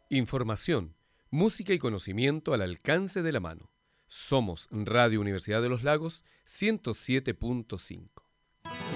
Información, música y conocimiento al alcance de la mano. Somos Radio Universidad de los Lagos 107.5.